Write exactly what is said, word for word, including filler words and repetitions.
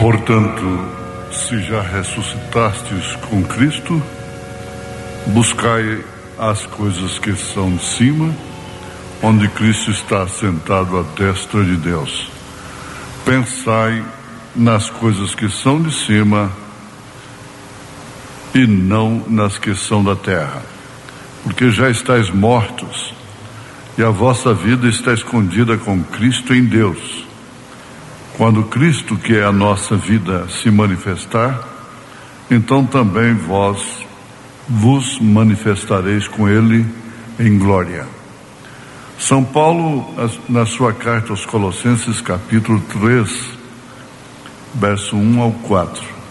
Portanto, se já ressuscitastes com Cristo, buscai as coisas que são de cima, onde Cristo está sentado à destra de Deus. Pensai nas coisas que são de cima e não nas que são da terra, porque já estáis mortos e a vossa vida está escondida com Cristo em Deus. Quando Cristo, que é a nossa vida, se manifestar, então também vós vos manifestareis com Ele em glória. São Paulo, na sua carta aos Colossenses, capítulo três, verso um ao quatro.